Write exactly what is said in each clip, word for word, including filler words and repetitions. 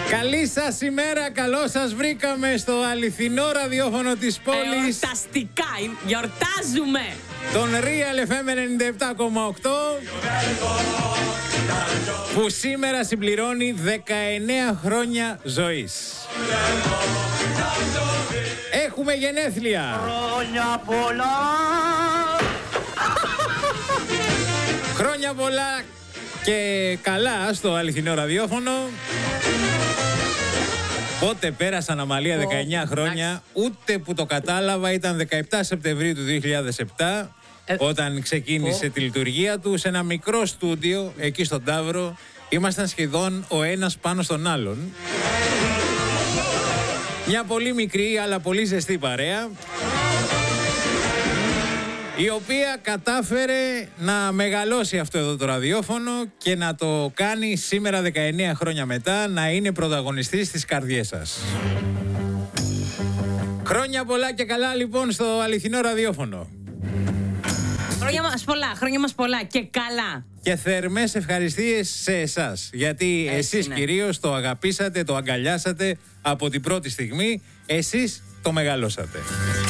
Καλή σας ημέρα, καλώς σας βρήκαμε στο αληθινό ραδιόφωνο της πόλης. Εορταστικά, γιορτάζουμε! Τον Real εφ εμ ενενήντα επτά κόμμα οκτώ, που σήμερα συμπληρώνει δεκαεννέα χρόνια ζωής. Έχουμε γενέθλια. Χρόνια πολλά. Χρόνια πολλά και καλά στο αληθινό ραδιόφωνο. Πότε πέρασαν, Αμαλία, δεκαεννέα χρόνια, ούτε που το κατάλαβα. Ήταν δεκαεπτά Σεπτεμβρίου του δύο χιλιάδες επτά, ε, όταν ξεκίνησε oh. τη λειτουργία του σε ένα μικρό στούντιο εκεί στον Ταύρο. Ήμασταν σχεδόν ο ένας πάνω στον άλλον. Μια πολύ μικρή αλλά πολύ ζεστή παρέα, η οποία κατάφερε να μεγαλώσει αυτό εδώ το ραδιόφωνο και να το κάνει σήμερα δεκαεννέα χρόνια μετά να είναι πρωταγωνιστής στις καρδιές σας. Χρόνια πολλά και καλά λοιπόν στο αληθινό ραδιόφωνο. Χρόνια μας πολλά, χρόνια μας πολλά και καλά. Και θερμές ευχαριστίες σε εσάς, γιατί έτσι, εσείς ναι. κυρίως το αγαπήσατε, το αγκαλιάσατε από την πρώτη στιγμή, εσείς το μεγαλώσατε.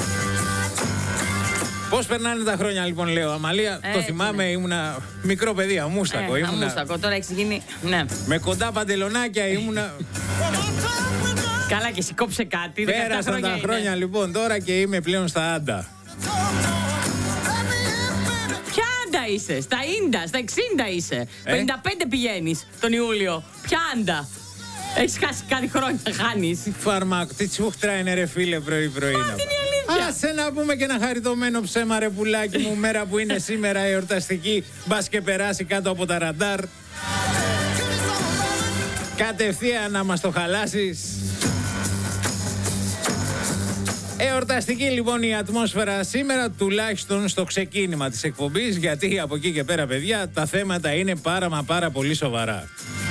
Πώς περνάνε τα χρόνια λοιπόν, λέω, Αμαλία? Ε, το θυμάμαι, ναι. ήμουνα μικρό παιδί, αμούστακο. Ε, ήμουνα... αμούστακο, τώρα έχει γίνει, ναι. Με κοντά παντελονάκια ήμουνα... Καλά, και σηκώψε κάτι. Πέρασαν χρόνια τα χρόνια είναι. λοιπόν τώρα και είμαι πλέον στα άντα. Ποια άντα είσαι? Στα ίντα, στα εξήντα είσαι. Ε? πενήντα πέντε πηγαίνεις τον Ιούλιο. Ποια άντα? Έχεις χάσει κάτι χρόνια, χάνεις. Τι φάρμακο, τι τσούχτρα είναι ρε φίλε πρωί-πρωί. Μα, αυτή είναι η αλήθεια. Άσε να πούμε και ένα χαριτωμένο ψέμα ρε πουλάκι μου, μέρα που είναι σήμερα εορταστική, μπας και περάσει κάτω από τα ραντάρ. Κατευθείαν να μας το χαλάσεις. Εορταστική λοιπόν η ατμόσφαιρα σήμερα, τουλάχιστον στο ξεκίνημα της εκπομπής, γιατί από εκεί και πέρα, παιδιά, τα θέματα είναι πάρα μα πάρα πολύ σοβαρά.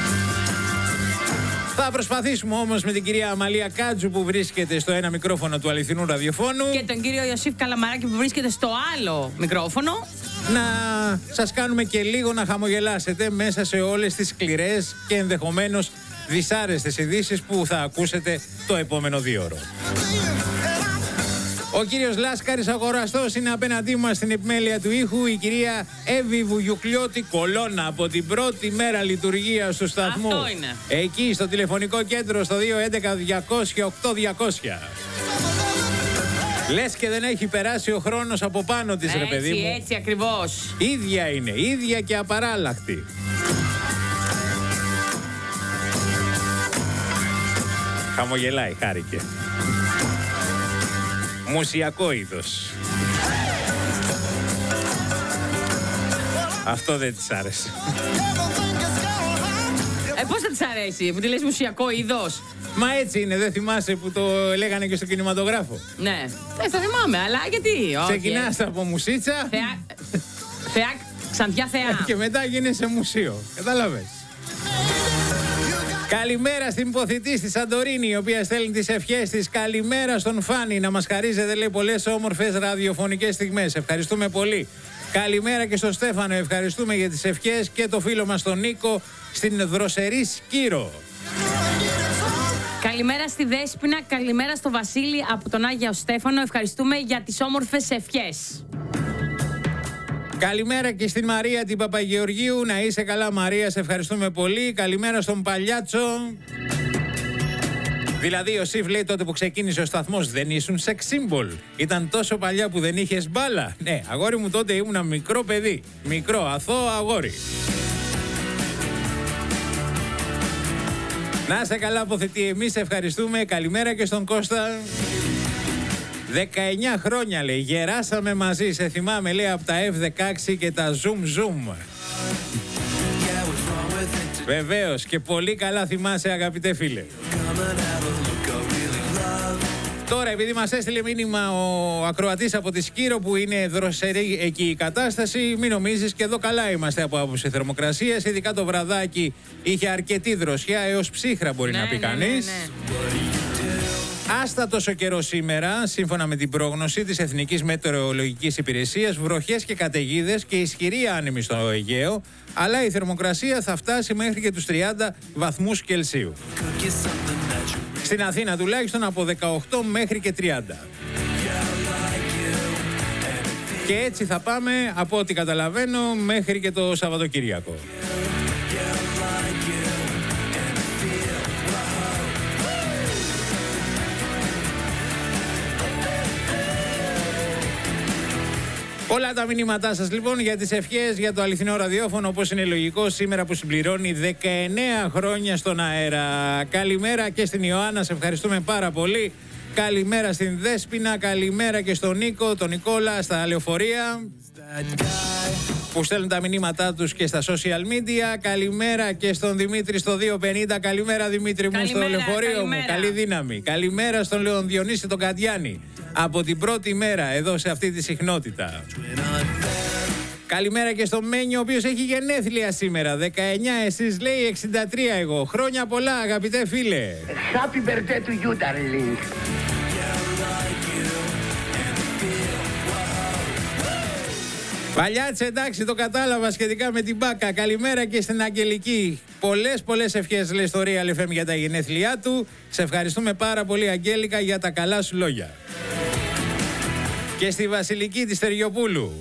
Θα προσπαθήσουμε όμως με την κυρία Αμαλία Κάτζου, που βρίσκεται στο ένα μικρόφωνο του αληθινού ραδιοφώνου, και τον κύριο Ιωσήφ Καλαμαράκη, που βρίσκεται στο άλλο μικρόφωνο, να σας κάνουμε και λίγο να χαμογελάσετε μέσα σε όλες τις σκληρές και ενδεχομένως δυσάρεστες ειδήσεις που θα ακούσετε το επόμενο δίωρο. Ο κύριος Λάσκαρης Αγοραστός είναι απέναντί μας στην επιμέλεια του ήχου, η κυρία Εύη Βουγιουκλιώτη Κολώνα, από την πρώτη μέρα λειτουργίας του σταθμού. Αυτό είναι. Εκεί στο τηλεφωνικό κέντρο στο δύο έντεκα διακόσια οκτώ διακόσια. Λες και δεν έχει περάσει ο χρόνος από πάνω της, έτσι, ρε παιδί μου. Έτσι ακριβώς. Ίδια είναι, ίδια και απαράλλαχτη. Χαμογελάει, χάρηκε. Μουσιακό είδος. Αυτό δεν της άρεσε. Ε, πώς θα της αρέσει που τη λες μουσιακό είδος? Μα έτσι είναι, δεν θυμάσαι που το λέγανε και στο κινηματογράφο? Ναι, δεν θα θυμάμαι, αλλά γιατί? Ξεκινάς από μουσίτσα Θεά... Θεά... Ξανθιά θεά. και μετά γίνεσαι μουσείο. Κατάλαβες? Καλημέρα στην υποθητή στη Σαντορίνη, η οποία στέλνει τις ευχές της. Καλημέρα στον Φάνη, να μας χαρίζετε, λέει, πολλές όμορφες ραδιοφωνικές στιγμές. Ευχαριστούμε πολύ. Καλημέρα και στον Στέφανο, ευχαριστούμε για τις ευχές, και το φίλο μας τον Νίκο στην Δροσερή Σκύρο. Καλημέρα στη Δέσποινα, καλημέρα στο Βασίλη από τον Άγιο Στέφανο. Ευχαριστούμε για τις όμορφες ευχές. Καλημέρα και στην Μαρία την Παπαγεωργίου. Να είσαι καλά, Μαρία, σε ευχαριστούμε πολύ. Καλημέρα στον Παλιάτσο. Δηλαδή ο Σιφ λέει, τότε που ξεκίνησε ο σταθμός δεν ήσουν sex symbol? Ήταν τόσο παλιά που δεν είχες μπάλα? Ναι, αγόρι μου, τότε ήμουνα μικρό παιδί. Μικρό, αθώο αγόρι. Να είσαι καλά, αποθετή, εμείς ευχαριστούμε. Καλημέρα και στον Κώστα. δεκαεννέα χρόνια, λέει, γεράσαμε μαζί. Σε θυμάμαι, λέει, από τα εφ δεκαέξι και τα zoom zoom. Βεβαίως, και πολύ καλά θυμάσαι, αγαπητέ φίλε. Τώρα, επειδή μας έστειλε μήνυμα ο ακροατής από τη Σκύρο, που είναι δροσερή εκεί η κατάσταση, μην νομίζεις, και εδώ καλά είμαστε από άποψη θερμοκρασίας. Ειδικά το βραδάκι είχε αρκετή δροσιά, έως ψύχρα μπορεί ναι, να πει ναι, κανείς. ναι, ναι. Άστα τόσο καιρό σήμερα, σύμφωνα με την πρόγνωση της Εθνικής Μετεωρολογικής Υπηρεσίας, βροχές και καταιγίδες και ισχυρή άνεμη στο Αιγαίο, αλλά η θερμοκρασία θα φτάσει μέχρι και τους τριάντα βαθμούς Κελσίου. Στην Αθήνα τουλάχιστον από δεκαοκτώ μέχρι και τριάντα. Και έτσι θα πάμε, από ό,τι καταλαβαίνω, μέχρι και το Σαββατοκύριακο. Όλα τα μηνύματά σας λοιπόν για τις ευχές για το αληθινό ραδιόφωνο, όπως είναι λογικό, σήμερα που συμπληρώνει δεκαεννέα χρόνια στον αέρα. Καλημέρα και στην Ιωάννα, σε ευχαριστούμε πάρα πολύ. Καλημέρα στην Δέσποινα, καλημέρα και στον Νίκο, τον Νικόλα στα λεωφορεία που στέλνουν τα μηνύματά τους και στα social media. Καλημέρα και στον Δημήτρη στο δύο πενήντα. Καλημέρα Δημήτρη μου, καλημέρα, στο λεωφορείο καλημέρα. μου. Καλή δύναμη. Καλημέρα στον Λεον Διονύση τον Κατιάνη. Από την πρώτη μέρα εδώ σε αυτή τη συχνότητα. Καλημέρα και στο Μένιο, ο οποίος έχει γενέθλια σήμερα. δεκαεννέα, εσείς λέει, εξήντα τρία εγώ. Χρόνια πολλά αγαπητέ φίλε. Happy birthday to you, darling. Παλιάτσε, εντάξει, το κατάλαβα σχετικά με την Μπάκα. Καλημέρα και στην Αγγελική. Πολλές, πολλές ευχές λέει στο Real εφ εμ για τα γενέθλιά του. Σε ευχαριστούμε πάρα πολύ, Αγγέλικα, για τα καλά σου λόγια. Και στη Βασιλική της Τεριοπούλου.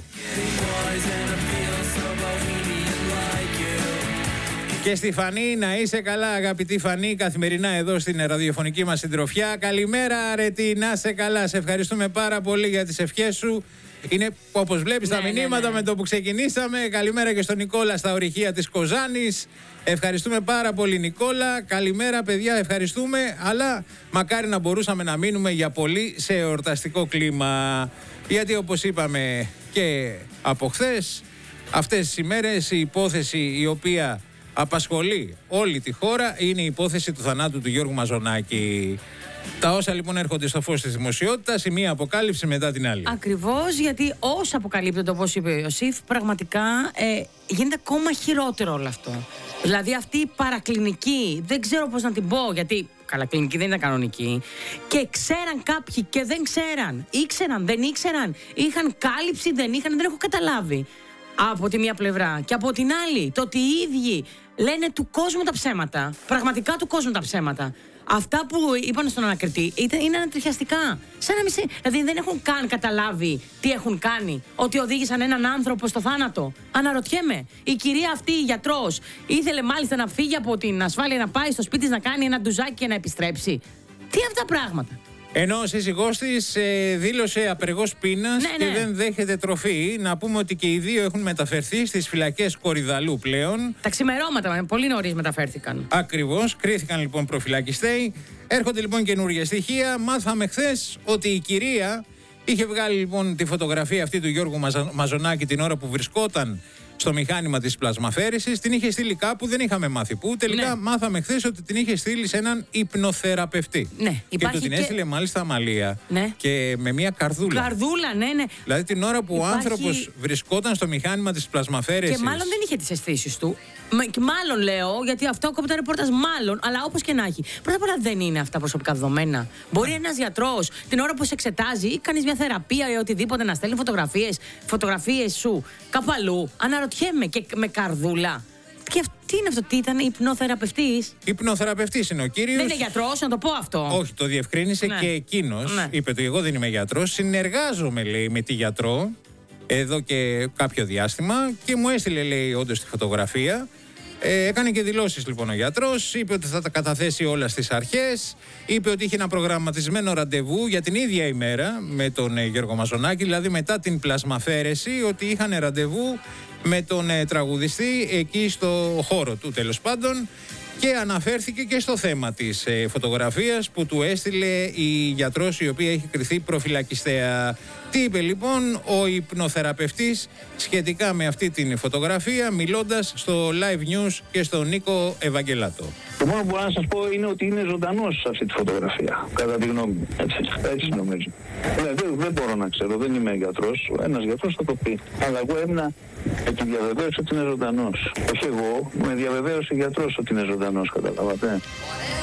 Και στη Φανή, να είσαι καλά αγαπητή Φανή, καθημερινά εδώ στην ραδιοφωνική μας συντροφιά. Καλημέρα Αρετή, να είσαι καλά. Σε ευχαριστούμε πάρα πολύ για τις ευχές σου. Είναι όπως βλέπεις ναι, τα μηνύματα ναι, ναι. με το που ξεκινήσαμε. Καλημέρα και στον Νικόλα στα ορυχεία της Κοζάνης. Ευχαριστούμε πάρα πολύ Νικόλα. Καλημέρα παιδιά, ευχαριστούμε. Αλλά μακάρι να μπορούσαμε να μείνουμε για πολύ σε εορταστικό κλίμα. Γιατί όπως είπαμε και από χθες, αυτές τις ημέρες η υπόθεση η οποία απασχολεί όλη τη χώρα είναι η υπόθεση του θανάτου του Γιώργου Μαζονάκη. Τα όσα λοιπόν έρχονται στο φως της δημοσιότητας, η μία αποκάλυψη μετά την άλλη. Ακριβώς, γιατί όσα αποκαλύπτονται, όπως είπε ο Ιωσήφ, πραγματικά ε, γίνεται ακόμα χειρότερο όλο αυτό. Δηλαδή αυτή η παρακλινική, δεν ξέρω πώς να την πω, γιατί καλά κλινική δεν ήταν κανονική, και ξέραν κάποιοι και δεν ξέραν, ήξεραν, δεν ήξεραν, είχαν κάλυψη, δεν είχαν, δεν έχω καταλάβει. Από τη μία πλευρά. Και από την άλλη, το ότι οι ίδιοι λένε του κόσμου τα ψέματα. Πραγματικά του κόσμου τα ψέματα. Αυτά που είπαν στον ανακριτή ήταν, είναι ανατριχιαστικά. Σαν να μην σε, δηλαδή δεν έχουν καν καταλάβει τι έχουν κάνει. Ότι οδήγησαν έναν άνθρωπο στο θάνατο. Αναρωτιέμαι. Η κυρία αυτή, η γιατρός, ήθελε μάλιστα να φύγει από την ασφάλεια, να πάει στο σπίτι της, να κάνει ένα ντουζάκι και να επιστρέψει. Τι αυτά πράγματα. Ενώ ο σύζυγός της ε, δήλωσε απεργός πείνας ναι, και ναι. δεν δέχεται τροφή. Να πούμε ότι και οι δύο έχουν μεταφερθεί στις φυλακές Κορυδαλού πλέον. Τα ξημερώματα, πολύ νωρίς μεταφέρθηκαν. Ακριβώς, κρίθηκαν λοιπόν προφυλακιστέοι. Έρχονται λοιπόν καινούργια στοιχεία. Μάθαμε χθες ότι η κυρία είχε βγάλει λοιπόν τη φωτογραφία αυτή του Γιώργου Μαζα... Μαζονάκη την ώρα που βρισκόταν στο μηχάνημα της πλασμαφέρησης. Την είχε στείλει κάπου, δεν είχαμε μάθει πού. Τελικά ναι. μάθαμε χθες ότι την είχε στείλει σε έναν υπνοθεραπευτή. Ναι, και του την και... έστειλε μάλιστα αμαλία ναι. και με μια καρδούλα. Καρδούλα, ναι, ναι. Δηλαδή την ώρα που υπάρχει... ο άνθρωπος βρισκόταν στο μηχάνημα της πλασμαφέρησης. Και μάλλον δεν είχε τις αισθήσεις του. Και μάλλον λέω, γιατί αυτό κόβει τα ρεπορτάζ, μάλλον, αλλά όπως και να έχει. Πρώτα απ' όλα δεν είναι αυτά προσωπικά δεδομένα. Μπορεί ένας γιατρός την ώρα που σε εξετάζει ή κάνεις μια θεραπεία ή οτιδήποτε να στέλνει φωτογραφίες, φωτογραφίες σου κάπου αλλού. Αναρωτιέμαι και με καρδούλα. Και τι είναι αυτό, τι ήταν, υπνοθεραπευτής. Υπνοθεραπευτής είναι ο κύριος. Δεν είναι γιατρός, να το πω αυτό. Όχι, το διευκρίνησε ναι. και εκείνος. Ναι. Είπε ότι εγώ δεν είμαι γιατρός. Συνεργάζομαι, λέει, με τη γιατρό εδώ και κάποιο διάστημα και μου έστειλε, λέει, όντως τη φωτογραφία. Ε, έκανε και δηλώσεις λοιπόν ο γιατρός, είπε ότι θα τα καταθέσει όλα στις αρχές, είπε ότι είχε ένα προγραμματισμένο ραντεβού για την ίδια ημέρα με τον ε, Γιώργο Μαζονάκη, δηλαδή μετά την πλασμαφέρεση, ότι είχαν ραντεβού με τον ε, τραγουδιστή εκεί στο χώρο του τέλος πάντων. Και αναφέρθηκε και στο θέμα της ε, φωτογραφίας που του έστειλε η γιατρός η οποία έχει κριθεί προφυλακιστέα. Τι είπε λοιπόν ο υπνοθεραπευτής σχετικά με αυτή την φωτογραφία, μιλώντας στο Live News και στον Νίκο Ευαγγελάτο. Το μόνο που μπορώ να σας πω είναι ότι είναι ζωντανός σε αυτή τη φωτογραφία, κατά τη γνώμη μου. Έτσι, έτσι νομίζω. Ναι, δεν, δεν μπορώ να ξέρω, δεν είμαι γιατρός. Ένας γιατρός θα το πει. Αλλά εγώ έμεινα με τη διαβεβαίωση ότι είναι ζωντανός. Όχι εγώ, με διαβεβαίωσε ο γιατρός ότι είναι ζωντανός, καταλάβατε.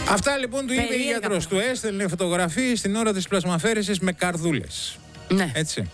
Αυτά λοιπόν του είπε η γιατρός. Του έστελνε φωτογραφίες στην ώρα της πλασμαφέρεσης με καρδούλες. Ναι. Έτσι.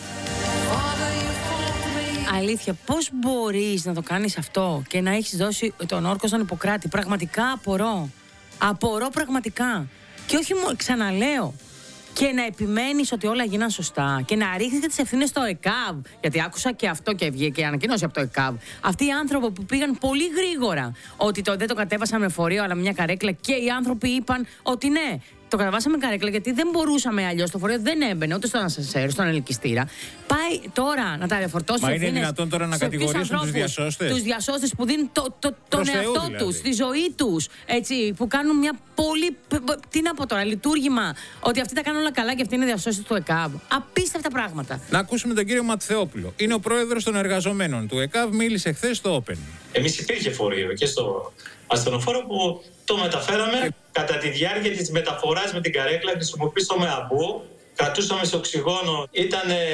Αλήθεια, πώς μπορείς να το κάνεις αυτό και να έχεις δώσει τον όρκο στον Ιπποκράτη? Πραγματικά απορώ. Απορώ πραγματικά. Και όχι μόνο, ξαναλέω, και να επιμένεις ότι όλα γίναν σωστά και να ρίχνεις και τις ευθύνες στο ΕΚΑΒ. Γιατί άκουσα και αυτό και βγήκε και ανακοίνωση από το ΕΚΑΒ. Αυτοί οι άνθρωποι που πήγαν πολύ γρήγορα ότι το, δεν το κατέβασαν με φορείο αλλά με μια καρέκλα, και οι άνθρωποι είπαν ότι ναι, το κατεβάσαμε καρέκλα γιατί δεν μπορούσαμε αλλιώς. Το φορείο δεν έμπαινε ούτε στον ασανσέρ, στον ελκυστήρα. Πάει τώρα να τα διαφορτώσει. Μα είναι δυνατόν τώρα να κατηγορήσουν τους διασώστες? Τους διασώστες που δίνουν το, το, τον εαυτό δηλαδή. τους, τη ζωή τους. Έτσι, που κάνουν μια πολύ. Τι να πω τώρα, λειτουργήμα. Ότι αυτοί τα κάνουν όλα καλά και αυτοί είναι διασώστες του ΕΚΑΒ. Απίστευτα πράγματα. Να ακούσουμε τον κύριο Ματθεόπουλο. Είναι ο πρόεδρος των εργαζομένων του ΕΚΑΒ. Μίλησε χθες στο Open. Εμείς υπήρχε φορείο και στο ασθενοφόρο που το μεταφέραμε. Ε... Κατά τη διάρκεια της μεταφοράς με την καρέκλα χρησιμοποιήσαμε αμπού, κρατούσαμε σε οξυγόνο. Ήταν ε,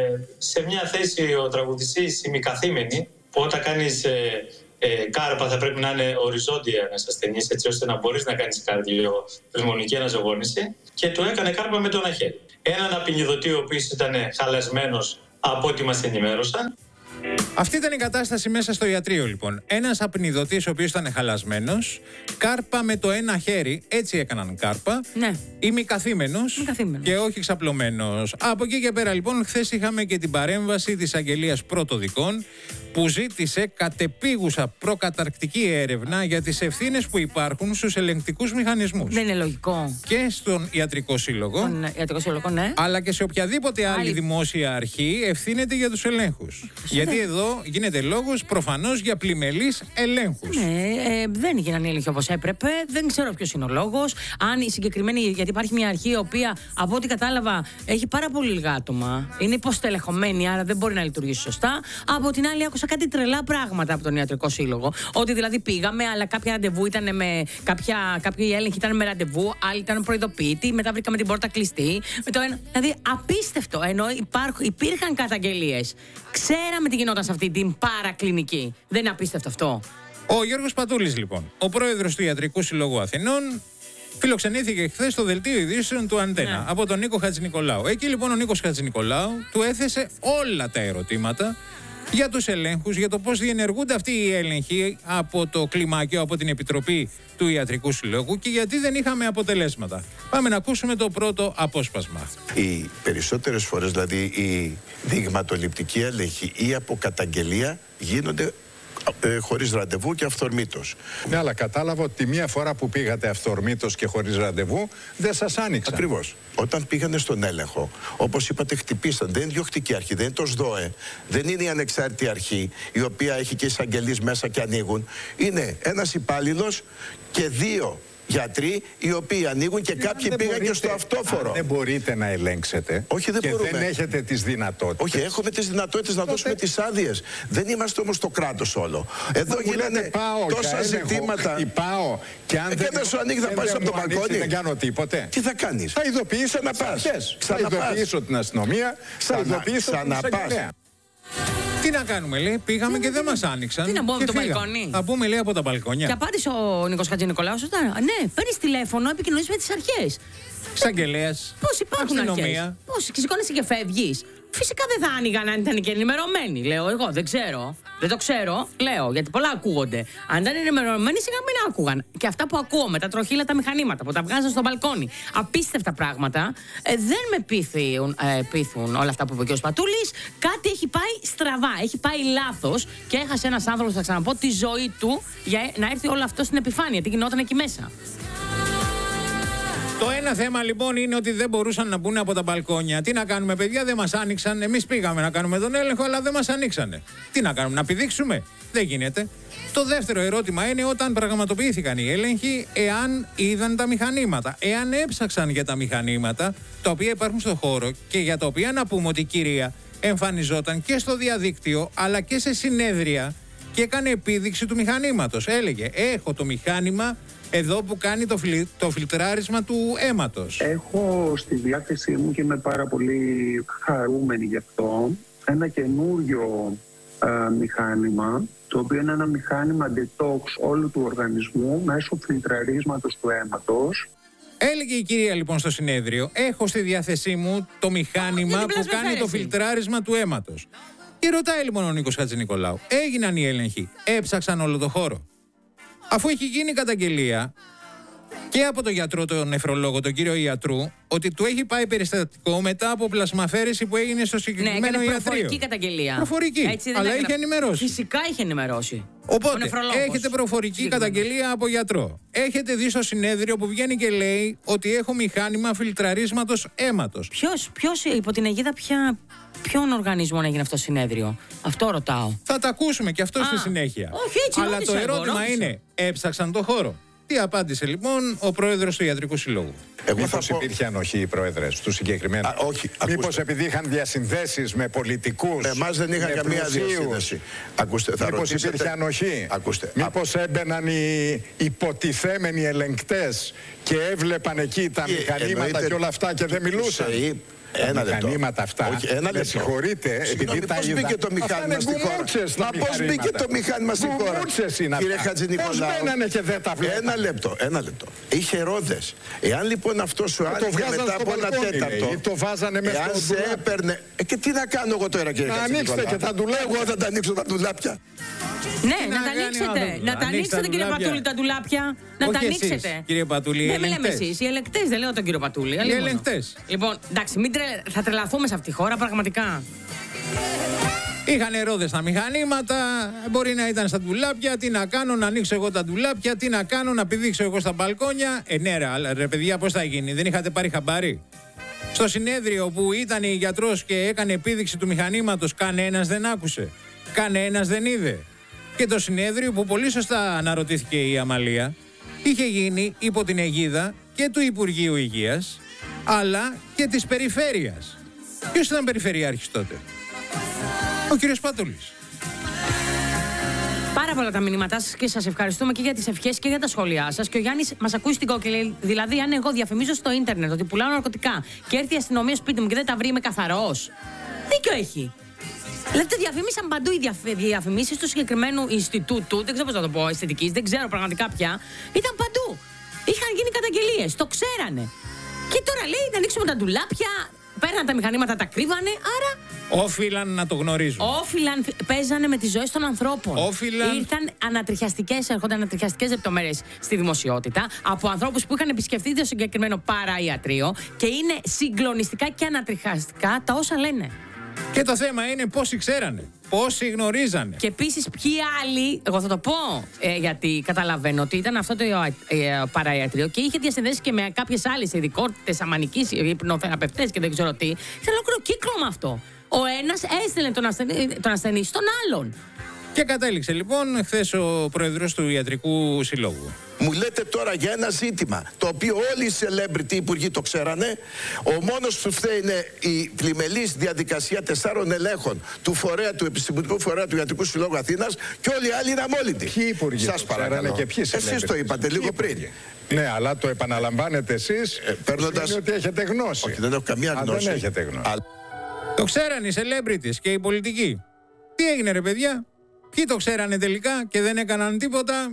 σε μια θέση ο τραγουδιστής ημικαθήμενη, που όταν κάνεις ε, ε, κάρπα θα πρέπει να είναι οριζόντια ένας ασθενής, έτσι ώστε να μπορείς να κάνεις καρδιοπνευμονική αναζωογόνηση, και του έκανε κάρπα με το ένα χέρι. Έναν απεινιδωτή ο οποίος ήταν χαλασμένος από ό,τι μας ενημέρωσαν. Αυτή ήταν η κατάσταση μέσα στο ιατρείο λοιπόν. Ένας απεινιδωτής ο οποίος ήταν χαλασμένος, κάρπα με το ένα χέρι, έτσι έκαναν κάρπα. Ναι. Ημικαθήμενος και όχι ξαπλωμένος. Από εκεί και πέρα λοιπόν, χθες είχαμε και την παρέμβαση της Αγγελίας Πρωτοδικών, που ζήτησε κατεπίγουσα προκαταρκτική έρευνα για τις ευθύνες που υπάρχουν στους ελεγκτικούς μηχανισμούς. Δεν είναι λογικό. Και στον Ιατρικό Σύλλογο, Τον Ιατρικό Σύλλογο, ναι. αλλά και σε οποιαδήποτε άλλη, άλλη δημόσια αρχή ευθύνεται για τους ελέγχους. Γιατί εδώ γίνεται λόγος προφανώς για πλημελείς ελέγχους. Ναι, ε, δεν έγιναν οι έλεγχοι όπως έπρεπε. Δεν ξέρω ποιος είναι ο λόγος. Αν η συγκεκριμένη, γιατί υπάρχει μια αρχή η οποία από ό,τι κατάλαβα έχει πάρα πολύ λίγα άτομα. Είναι υποστελεχωμένη, άρα δεν μπορεί να λειτουργήσει σωστά. Από την άλλη, άκουσα κάτι τρελά πράγματα από τον Ιατρικό Σύλλογο. Ότι δηλαδή πήγαμε, αλλά κάποια ραντεβού ήταν με. Κάποια, κάποιοι έλεγχοι ήταν με ραντεβού, άλλοι ήταν προειδοποιητοί, μετά βρήκαμε την πόρτα κλειστή. Με το ένα, δηλαδή απίστευτο. Ενώ υπάρχ, υπήρχαν καταγγελίες. Ξέραμε τι γινόταν σε αυτή την παρακλινική. Δεν είναι απίστευτο αυτό? Ο Γιώργος Πατούλης λοιπόν, ο πρόεδρος του Ιατρικού Συλλόγου Αθηνών, φιλοξενήθηκε χθες στο δελτίο ειδήσεων του Αντένα, ναι, από τον Νίκο Χατζηνικολάου. Εκεί λοιπόν ο Νίκος Χατζηνικολάου του έθεσε όλα τα ερωτήματα για τους ελέγχους, για το πώς διενεργούνται αυτοί οι έλεγχοι από το κλιμάκιο, από την Επιτροπή του Ιατρικού Συλλόγου, και γιατί δεν είχαμε αποτελέσματα. Πάμε να ακούσουμε το πρώτο απόσπασμα. Οι περισσότερες φορές, δηλαδή, οι δειγματοληπτικοί έλεγχοι ή από καταγγελία γίνονται ε, χωρίς ραντεβού και αυθορμήτως. Ναι, αλλά κατάλαβα ότι μία φορά που πήγατε αυθορμήτως και χωρίς ραντεβού δεν σας άνοιξαν. Ακριβώς. Όταν πήγανε στον έλεγχο, όπως είπατε, χτυπήσαν. Δεν είναι διοκτική αρχή, δεν είναι το ΣΔΟΕ, δεν είναι η ανεξάρτητη αρχή, η οποία έχει και εισαγγελείς μέσα και ανοίγουν. Είναι ένας υπάλληλος και δύο γιατροί οι οποίοι ανοίγουν, και κάποιοι πήγαν μπορείτε, και στο αυτόφορο. Δεν μπορείτε να ελέγξετε. Όχι, δεν και μπορούμε. δεν έχετε τις δυνατότητες. Όχι, έχουμε τις δυνατότητες να δώσουμε τις άδειες. Δεν είμαστε όμως το κράτος όλο. Εδώ μα γίνανε πάω, τόσα ζητήματα. Πάω, και αν ε, δεν, δεν σου ανοίγει, θα πάρεις από το μπαλκόνι. Δεν κάνω τίποτε. Τι θα κάνεις? Θα ειδοποιήσω τις αρχές. Θα ειδοποιήσω την αστυνομία. Θα ειδοποιήσω την εισαγγελέα. Τι να κάνουμε, λέει, πήγαμε και δεν μας άνοιξαν. Τι να μπω από το μπαλκόνι. Θα μπούμε, λέει, από τα μπαλκόνια. Και απάντησε ο Νίκος Χατζηνικολάους, ναι, παίρνεις τηλέφωνο, επικοινωνείς με τις αρχές. Εισαγγελέας. Πώς υπάρχουν αρχές? Πώς, σηκώνεσαι και φεύγεις? Φυσικά δεν θα άνοιγαν αν ήταν και ενημερωμένοι, λέω εγώ. Δεν ξέρω. Δεν το ξέρω, λέω, γιατί πολλά ακούγονται. Αν ήταν ενημερωμένοι, σιγά μην άκουγαν. Και αυτά που ακούω με τα τροχύλα τα μηχανήματα που τα βγάζαν στο μπαλκόνι. Απίστευτα πράγματα. Ε, δεν με πείθουν, ε, πείθουν όλα αυτά που είπε ο κ. Πατούλης. Κάτι έχει πάει στραβά. Έχει πάει λάθος και έχασε ένας άνθρωπος, θα ξαναπώ, τη ζωή του για να έρθει όλο αυτό στην επιφάνεια. Τι γινόταν εκεί μέσα. Το ένα θέμα λοιπόν είναι ότι δεν μπορούσαν να μπουν από τα μπαλκόνια. Τι να κάνουμε, παιδιά, δεν μας άνοιξαν. Εμείς πήγαμε να κάνουμε τον έλεγχο, αλλά δεν μας ανοίξανε. Τι να κάνουμε, να πηδήξουμε? Δεν γίνεται. Το δεύτερο ερώτημα είναι όταν πραγματοποιήθηκαν οι έλεγχοι, εάν είδαν τα μηχανήματα. Εάν έψαξαν για τα μηχανήματα τα οποία υπάρχουν στο χώρο και για τα οποία να πούμε ότι η κυρία εμφανιζόταν και στο διαδίκτυο αλλά και σε συνέδρια και έκανε επίδειξη του μηχανήματος. Έλεγε, έχω το μηχάνημα εδώ που κάνει το, φιλ, το φιλτράρισμα του αίματος. Έχω στη διάθεσή μου, και είμαι πάρα πολύ χαρούμενη γι' αυτό, ένα καινούριο α, μηχάνημα, το οποίο είναι ένα μηχάνημα detox όλου του οργανισμού μέσω φιλτραρίσματος του αίματος. Έλεγε η κυρία λοιπόν στο συνέδριο, έχω στη διάθεσή μου το μηχάνημα που κάνει το φιλτράρισμα του αίματος. Και ρωτάει λοιπόν ο Νίκος Χατζηνικολάου, έγιναν οι έλεγχοι, έψαξαν όλο το χώρο? Αφού έχει γίνει καταγγελία και από τον γιατρό, τον νεφρολόγο, τον κύριο Ιατρού, ότι του έχει πάει περιστατικό μετά από πλασμαφέρεση που έγινε στο συγκεκριμένο ιατρείο. Ναι, ιατρείο. Προφορική καταγγελία. Προφορική. Έτσι, αλλά έγραφε. είχε ενημερώσει. Φυσικά είχε ενημερώσει. Οπότε, έχετε προφορική καταγγελία από γιατρό. Έχετε δει στο συνέδριο που βγαίνει και λέει ότι έχω μηχάνημα φιλτραρίσματος αίματος. Ποιος, ποιος υπό την αιγίδα ποια, ποιον οργανισμό έγινε αυτό το συνέδριο? Αυτό ρωτάω. Θα τα ακούσουμε και αυτό Α, στη συνέχεια. Όχι, έτσι, αλλά ρώτησα, το ερώτημα εγώ, είναι, έψαξαν το χώρο? Τι απάντησε λοιπόν ο πρόεδρος του Ιατρικού Συλλόγου? Μήπως πω... υπήρχε ανοχή, οι πρόεδρες του συγκεκριμένου? Α, όχι, μήπως επειδή είχαν διασυνδέσεις με πολιτικούς? Με εμάς δεν είχαν καμία διασύνδεση. Ακούστε, θα μήπως ρωτήσετε... υπήρχε ανοχή? Ακούστε. Μήπως έμπαιναν οι υποτιθέμενοι ελεγκτές και έβλεπαν εκεί τα μηχανήματα εννοείται... και όλα αυτά και δεν μιλούσαν? Ένα τα μηχανήματα αυτά. Όχι, ένα με συγχωρείτε, επειδή τα είδα. Πώς μπήκε το μηχάνημα στη χώρα? Μα πώς μπήκε το μηχάνημα στη χώρα? Κύριε Χατζηνικολάου. Πώς μπαίνανε και δεν τα βλέπανε? Ένα λεπτό, ένα λεπτό. Είχε ρόδες. Εάν λοιπόν αυτό σου άνοιγε μετά από ένα τέταρτο. Ή το βάζανε μέσα στο ντουλάπι. Εάν σε έπαιρνε. Ε, και τι να κάνω εγώ τώρα, κύριε Χατζηνικολάου? Να ανοίξετε και τα ντουλάπια. Εγώ θα τα ανοίξω τα ντουλάπια. Ναι, να τα ανοίξετε. Να τα ανοίξετε, κύριε Πατούλη, τα ντουλάπια. Να τα ανοίξετε. Κύριε Πατούλη, δεν με λέμε εσείς. Οι ελεγκτές, δεν λέω τον κύριο Πατούλη. Οι ελεγκτές. Λοιπόν, εντάξει, μην τρε... θα τρελαθούμε σε αυτή τη χώρα, πραγματικά. Είχαν ρόδες στα μηχανήματα, μπορεί να ήταν στα ντουλάπια. Τι να κάνω, να ανοίξω εγώ τα ντουλάπια? Τι να κάνω, να πηδήξω εγώ στα μπαλκόνια? Ε, ναι, ρε, αλλά, ρε παιδιά, πώς θα γίνει? Δεν είχατε πάρει χαμπάρι? Στο συνέδριο που ήταν η γιατρός και έκανε επίδειξη του μηχανήματος, κανένας δεν άκουσε. Κανένας δεν είδε. Και το συνέδριο που πολύ σωστά αναρωτήθηκε η Αμαλία, είχε γίνει υπό την αιγίδα και του Υπουργείου Υγείας, αλλά και της Περιφέρειας. Ποιος ήταν περιφερειάρχης τότε? Ο κύριος Πατούλης. Πάρα πολλά τα μηνύματά σας και σας ευχαριστούμε και για τις ευχές και για τα σχόλιά σας. Και ο Γιάννης μας ακούει στην κόκκινη. Δηλαδή, αν εγώ διαφημίζω στο ίντερνετ ότι πουλάω ναρκωτικά και έρθει η αστυνομία σπίτι μου και δεν τα βρει, είμαι καθαρός? Δίκιο έχει. Δηλαδή, διαφήμισαν παντού οι διαφημίσεις του συγκεκριμένου Ινστιτούτου, δεν ξέρω πώς να το πω, αισθητικής, δεν ξέρω πραγματικά πια. Ήταν παντού. Είχαν γίνει καταγγελίες, το ξέρανε. Και τώρα λέει να ανοίξουμε τα ντουλάπια, παίρναν τα μηχανήματα, τα κρύβανε, άρα. Όφυλαν να το γνωρίζουν. Όφυλαν, παίζανε με τις ζωές των ανθρώπων. Όφυλαν. Ήρθαν ανατριχιαστικές, έρχονταν ανατριχιαστικές λεπτομέρειες στη δημοσιότητα από ανθρώπους που είχαν επισκεφτεί το συγκεκριμένο παραϊατρείο και είναι συγκλονιστικά και ανατριχιαστικά τα όσα λένε. Και το θέμα είναι πόσοι ξέρανε, πόσοι γνωρίζανε. Και επίσης ποιοι άλλοι, εγώ θα το πω, ε, γιατί καταλαβαίνω ότι ήταν αυτό το ε, παραϊατρείο και είχε διασυνδέσει και με κάποιες άλλες ειδικότητες, αμανικής, υπνοθεραπευτές και δεν ξέρω τι. Ήταν ολόκληρο κύκλωμα αυτό. Ο ένας έστελνε τον ασθενή, τον ασθενή στον άλλον. Και κατέληξε λοιπόν χθες ο πρόεδρος του Ιατρικού Συλλόγου. Μου λέτε τώρα για ένα ζήτημα το οποίο όλοι οι celebrity υπουργοί το ξέρανε. Ο μόνος που φταίει είναι η πλημελής διαδικασία τεσσάρων ελέγχων του φορέα, του επιστημονικού φορέα του Ιατρικού Συλλόγου Αθήνας και όλοι οι άλλοι είναι αμόλυντοι. Ποιοι υπουργοί σας παρακαλώ? Και ποιοι εσείς το είπατε λίγο πριν. Ναι, αλλά το επαναλαμβάνετε εσείς, ε, παίρνοντας... ότι έχετε γνώση. Όχι, δεν έχω καμία Α, γνώση. δεν έχετε γνώση. Α... Το ξέρανε οι celebrities και οι πολιτικοί. Τι έγινε ρε παιδιά? Ποιοι το ξέρανε τελικά και δεν έκαναν τίποτα?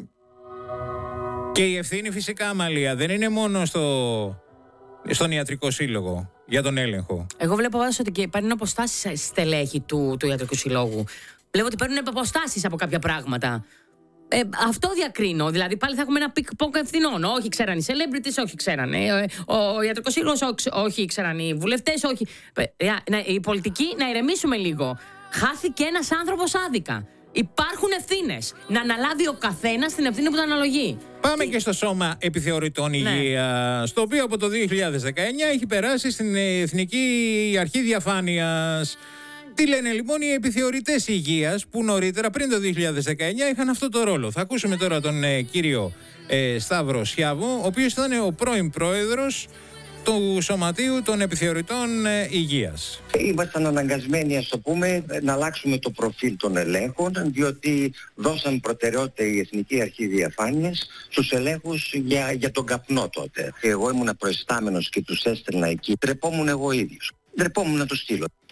Και η ευθύνη φυσικά, Αμαλία, δεν είναι μόνο στο... στον Ιατρικό Σύλλογο για τον έλεγχο. Εγώ βλέπω πάντως ότι και παίρνουν αποστάσεις στελέχη του, του Ιατρικού Συλλόγου. Βλέπω ότι παίρνουν αποστάσεις από κάποια πράγματα. Ε, αυτό διακρίνω. Δηλαδή πάλι θα έχουμε ένα πικ-ποκ ευθυνών. Όχι ξέραν οι celebrities, όχι ξέρανε. Ο, ο Ιατρικός Σύλλογος, όχι, όχι ξέραν οι βουλευτές, όχι. Ε, να, οι πολιτικοί να ηρεμήσουμε λίγο. Χάθηκε ένας άνθρωπος άδικα. Υπάρχουν ευθύνες. Να αναλάβει ο καθένας την ευθύνη που του αναλογεί. Πάμε Τι... και στο Σώμα Επιθεωρητών ναι. Υγείας, το οποίο από το δύο χιλιάδες δεκαεννιά έχει περάσει στην Εθνική Αρχή Διαφάνειας. Τι λένε λοιπόν οι επιθεωρητές υγείας που νωρίτερα, πριν το δύο χιλιάδες δεκαεννιά, είχαν αυτό το ρόλο. Θα ακούσουμε τώρα τον ε, κύριο ε, Σταύρο Σιάβο, ο οποίος ήταν ο πρώην πρόεδρος του Σωματείου των Επιθεωρητών ε, Υγείας. Ήμασταν αναγκασμένοι, ας το πούμε, να αλλάξουμε το προφίλ των ελέγχων, διότι δώσαν προτεραιότητα η Εθνική Αρχή Διαφάνειας στους ελέγχους για, για τον καπνό τότε. Εγώ ήμουν προϊστάμενος και τους έστελνα εκεί. Τρεπόμουν εγώ ίδιος. Ντρεπόμουν να το στείλω.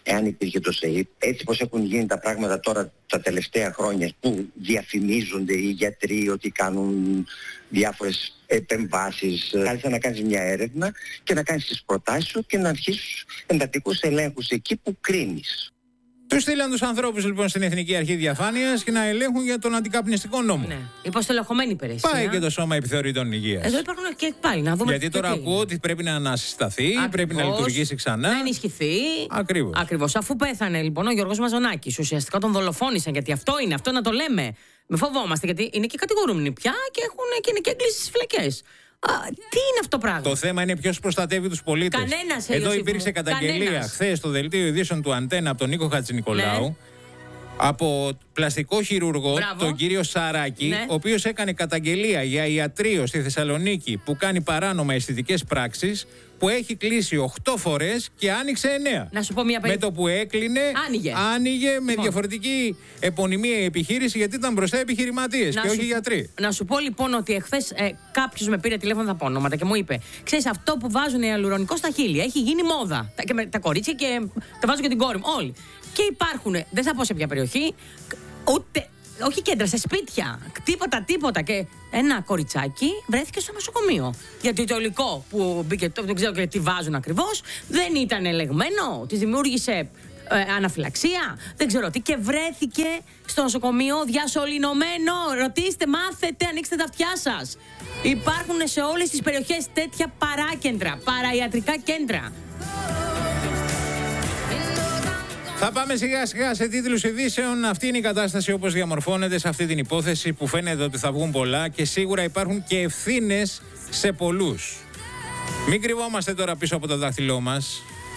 εάν υπήρχε το ΣΕΙΠ. Έτσι πως έχουν γίνει τα πράγματα τώρα τα τελευταία χρόνια, που διαφημίζονται οι γιατροί ότι κάνουν διάφορες επεμβάσεις, κάλεσα να κάνεις μια έρευνα και να κάνεις τις προτάσεις σου και να αρχίσεις εντατικούς ελέγχους εκεί που κρίνεις. Τους στείλαν τους ανθρώπους λοιπόν στην Εθνική Αρχή Διαφάνειας και να ελέγχουν για τον αντικαπνιστικό νόμο. Ναι. Υποστελεχωμένη υπηρεσία. Πάει και το Σώμα Επιθεωρητών Υγείας. Εδώ υπάρχουν και πάλι να δούμε. Γιατί τώρα ακούω ότι πρέπει να ανασυσταθεί, Ακριβώς, πρέπει να λειτουργήσει ξανά. Να ενισχυθεί. Ακριβώς. Ακριβώς. Αφού πέθανε λοιπόν ο Γιώργος Μαζονάκης, ουσιαστικά τον δολοφόνησαν. Γιατί αυτό είναι, αυτό να το λέμε. Με φοβόμαστε, γιατί είναι και κατηγορούμενοι πια και, έχουν, και είναι και έγκληση στις φυλακές. Α, τι είναι αυτό το πράγμα. Το θέμα είναι ποιος προστατεύει τους πολίτες. Κανένας, Εδώ Ιωσήφ υπήρξε μου. καταγγελία χθες στο δελτίο ειδήσεων του Αντένα από τον Νίκο Χατζηνικολάου. Ναι. Από πλαστικό χειρουργό, Μπράβο. τον κύριο Σαράκη, Ναι. ο οποίος έκανε καταγγελία για ιατρείο στη Θεσσαλονίκη που κάνει παράνομα αισθητικές πράξεις, που έχει κλείσει οκτώ φορές και άνοιξε εννέα. Να σου πω μια Με περί... το που έκλεινε, Άνοιγε. άνοιγε με Λοιπόν. διαφορετική επωνυμία η επιχείρηση, γιατί ήταν μπροστά επιχειρηματίες και σου, όχι γιατροί. Να σου πω λοιπόν ότι εχθές ε, κάποιος με πήρε τηλέφωνο, θα πω ονόματα, και μου είπε: ξέρεις, αυτό που βάζουν ιαλουρονικό στα χείλη έχει γίνει μόδα. Τα, και με, τα κορίτσια και τα βάζω και την κόρη μου. Όλοι. Και υπάρχουν, δεν θα πω σε ποια περιοχή, ούτε. Όχι κέντρα, σε σπίτια. Τίποτα, τίποτα. Και ένα κοριτσάκι βρέθηκε στο νοσοκομείο. Γιατί το υλικό που μπήκε, το, δεν ξέρω και τι βάζουν ακριβώς, δεν ήταν ελεγμένο. Τη δημιούργησε ε, αναφυλαξία, δεν ξέρω τι. Και βρέθηκε στο νοσοκομείο διασωληνωμένο. Ρωτήστε, μάθετε, ανοίξτε τα αυτιά σας. Υπάρχουν σε όλες τις περιοχές τέτοια παράκεντρα, παραϊατρικά κέντρα. Θα πάμε σιγά σιγά σε τίτλους ειδήσεων. Αυτή είναι η κατάσταση όπως διαμορφώνεται σε αυτή την υπόθεση, που φαίνεται ότι θα βγουν πολλά και σίγουρα υπάρχουν και ευθύνες σε πολλούς. Μην κρυβόμαστε τώρα πίσω από το δάχτυλό μας.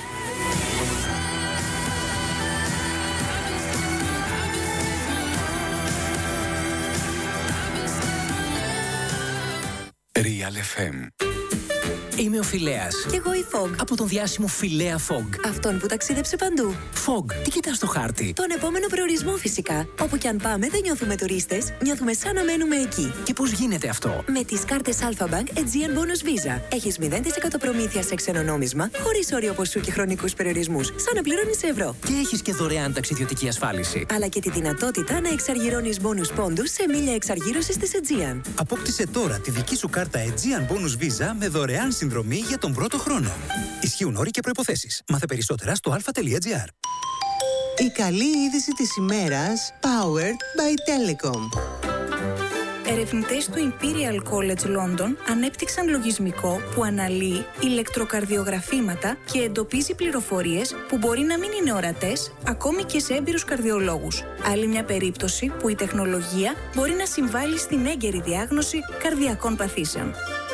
Real εφ εμ. Είμαι ο Φιλέας. Κι εγώ η Fog. Από τον διάσημο Φιλέα Fog. Αυτόν που ταξίδεψε παντού. Fog, τι κοιτάς στο χάρτη? Τον επόμενο προορισμό φυσικά. Όπου κι αν πάμε δεν νιώθουμε τουρίστες, νιώθουμε σαν να μένουμε εκεί. Και πώς γίνεται αυτό? Με τις κάρτες Alpha Bank Aegean Bonus Visa. Έχεις μηδέν τοις εκατό προμήθεια σε ξένο νόμισμα, χωρίς όριο ποσού και χρονικούς περιορισμούς. Σαν να πληρώνεις ευρώ. Και έχεις και δωρεάν ταξιδιωτική ασφάλιση. Αλλά και τη δυνατότητα να εξαργυρώνεις bonus πόντους σε μίλια εξαργύρωσης της Aegean. Απόκτησε τώρα τη δική σου κάρτα Aegean Bonus Visa με δωρεάν συνδρομή για τον πρώτο χρόνο. Ισχύουν όροι και προϋποθέσεις. Μάθε περισσότερα στο αλφα τελεία τζι άρ. Η καλή είδηση της ημέρας, powered by Telecom. Ερευνητές του Imperial College London ανέπτυξαν λογισμικό που αναλύει ηλεκτροκαρδιογραφήματα και εντοπίζει πληροφορίες που μπορεί να μην είναι ορατές ακόμη και σε έμπειρους καρδιολόγους. Άλλη μια περίπτωση που η τεχνολογία μπορεί να συμβάλλει στην έγκαιρη διάγνωση καρδιακών παθήσεων.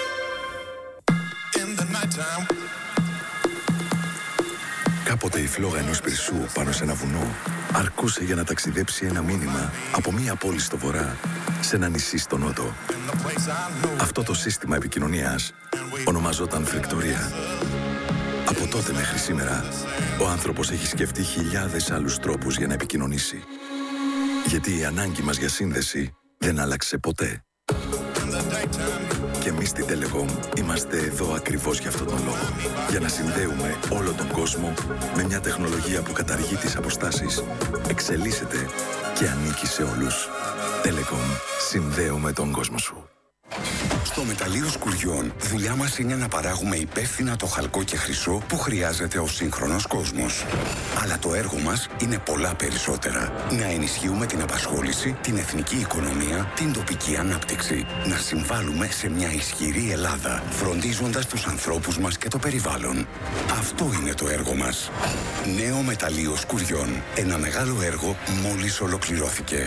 Κάποτε η φλόγα ενός πυρσού πάνω σε ένα βουνό αρκούσε για να ταξιδέψει ένα μήνυμα από μία πόλη στο βορρά σε ένα νησί στο νότο. Αυτό το σύστημα επικοινωνίας ονομαζόταν φρικτορία. Από τότε μέχρι σήμερα, ο άνθρωπος έχει σκεφτεί χιλιάδες άλλους τρόπους για να επικοινωνήσει. Γιατί η ανάγκη μας για σύνδεση δεν άλλαξε ποτέ. Και εμείς στη Telecom είμαστε εδώ ακριβώς για αυτόν τον λόγο. Για να συνδέουμε όλο τον κόσμο με μια τεχνολογία που καταργεί τις αποστάσεις, εξελίσσεται και ανήκει σε όλους. Telecom. Συνδέουμε τον κόσμο σου. Στο μεταλλείο σκουριών, δουλειά μας είναι να παράγουμε υπεύθυνα το χαλκό και χρυσό που χρειάζεται ο σύγχρονος κόσμος. Αλλά το έργο μας είναι πολλά περισσότερα. Να ενισχύουμε την απασχόληση, την εθνική οικονομία, την τοπική ανάπτυξη. Να συμβάλλουμε σε μια ισχυρή Ελλάδα, φροντίζοντας τους ανθρώπους μας και το περιβάλλον. Αυτό είναι το έργο μας. Νέο μεταλλείο σκουριών. Ένα μεγάλο έργο μόλις ολοκληρώθηκε.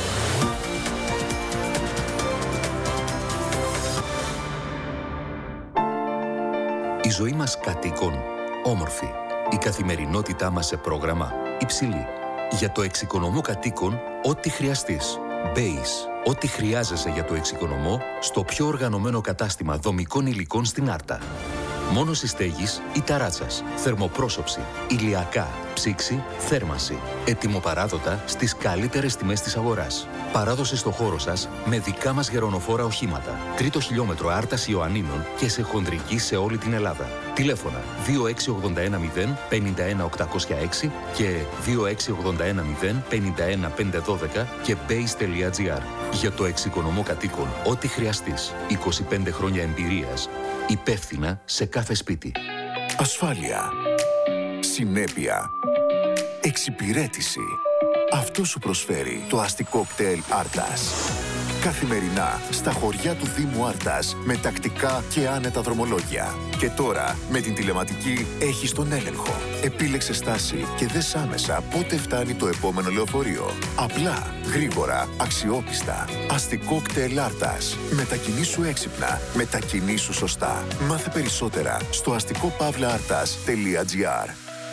Η ζωή μας κατοίκων, όμορφη. Η καθημερινότητά μας σε πρόγραμμα, υψηλή. Για το εξοικονομώ κατοίκων, ό,τι χρειαστείς. Base, ό,τι χρειάζεσαι για το εξοικονομώ, στο πιο οργανωμένο κατάστημα δομικών υλικών στην Άρτα. Μόνος η στέγης ή ταράτσας, θερμοπρόσωψη, ηλιακά, ψήξη, θέρμανση. Ετοιμοπαράδοτα στις καλύτερες τιμές της αγοράς. Παράδοση στο χώρο σας με δικά μας γερονοφόρα οχήματα. Τρίτο χιλιόμετρο Άρτας Ιωαννίνων και σε χοντρική σε όλη την Ελλάδα. Τηλέφωνα δύο έξι ογδόντα ένα μηδέν πενήντα ένα οκτακόσια έξι και δύο έξι ογδόντα ένα μηδέν πενήντα ένα πεντακόσια δώδεκα και base τελεία gr. Για το εξοικονομώ κατοίκων ό,τι χρειαστείς. είκοσι πέντε χρόνια εμπειρίας. Υπεύθυνα σε κάθε σπίτι. Ασφάλεια. Συνέπεια. Εξυπηρέτηση. Αυτό σου προσφέρει το αστικό κτέλ Άρτας. Καθημερινά στα χωριά του Δήμου Άρτας με τακτικά και άνετα δρομολόγια. Και τώρα με την τηλεματική έχεις τον έλεγχο. Επίλεξε στάση και δες άμεσα πότε φτάνει το επόμενο λεωφορείο. Απλά, γρήγορα, αξιόπιστα. Αστικό κτέλ Άρτας. Μετακινήσου έξυπνα. Μετακινήσου σωστά. Μάθε περισσότερα στο αστικό παύλα άρτας τελεία gr.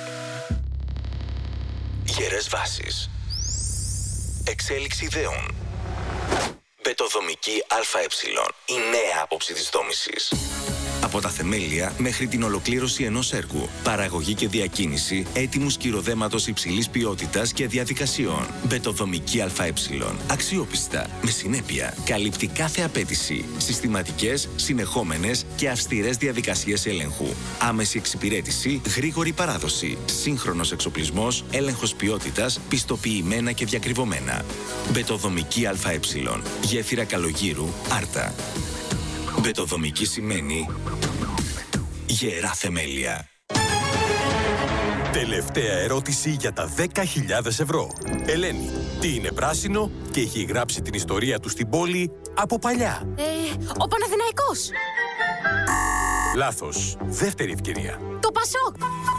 Γερές βάσεις. Εξέλιξη ιδεών. Μπετοδομική ΑΕ. Η νέα άποψη της δόμησης. Από τα θεμέλια μέχρι την ολοκλήρωση ενός έργου. Παραγωγή και διακίνηση έτοιμου σκυροδέματος υψηλής ποιότητας και διαδικασιών. Μπετοδομική ΑΕ. Αξιόπιστα, με συνέπεια. Καλύπτει κάθε απέτηση. Συστηματικές, συνεχόμενες και αυστηρές διαδικασίες έλεγχου. Άμεση εξυπηρέτηση, γρήγορη παράδοση. Σύγχρονος εξοπλισμός, έλεγχος ποιότητας, πιστοποιημένα και διακριβωμένα. Μπετοδομική ΑΕ. Γέφυρα Καλογύρου, Άρτα. Μπετοδομική σημαίνει γερά θεμέλια. Τελευταία ερώτηση για τα δέκα χιλιάδες ευρώ. Ελένη, τι είναι πράσινο και έχει γράψει την ιστορία του στην πόλη από παλιά? Ε, ο Παναθηναϊκός. Λάθος. Δεύτερη ευκαιρία. Το Πασόκ.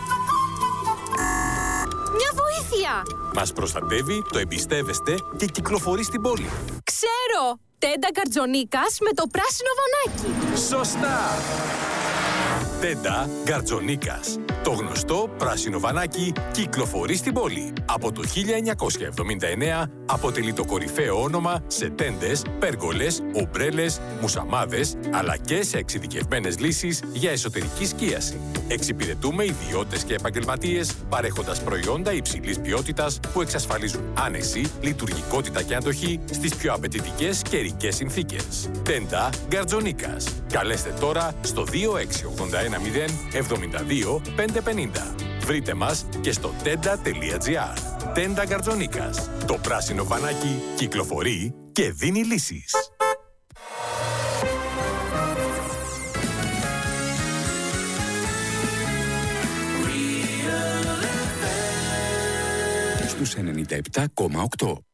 Μια βοήθεια. Μας προστατεύει, το εμπιστεύεστε και κυκλοφορεί στην πόλη. Ξέρω. Τέντα Γκαρτζονίκας με το πράσινο βανάκι. Σωστά! Τέντα Γκαρτζονίκας. Το γνωστό πράσινο βανάκι κυκλοφορεί στην πόλη. Από το χίλια εννιακόσια εβδομήντα εννέα αποτελεί το κορυφαίο όνομα σε τέντες, πέργολες, ομπρέλες, μουσαμάδες, αλλά και σε εξειδικευμένες λύσεις για εσωτερική σκίαση. Εξυπηρετούμε ιδιώτες και επαγγελματίες παρέχοντας προϊόντα υψηλής ποιότητας που εξασφαλίζουν άνεση, λειτουργικότητα και αντοχή στις πιο απαιτητικές καιρικές συνθήκες. Τέντα Γκαρτζονίκας. Καλέστε τώρα στο δύο έξι ογδόντα ένα μηδέν εβδομήντα δύο πεντακόσια πενήντα. Βρείτε μας και στο τέντα τελεία gr. Τέντα Γκαρτζονίκας. Το πράσινο βανάκι κυκλοφορεί και δίνει λύσεις. Στους ενενήντα επτά κόμμα οκτώ.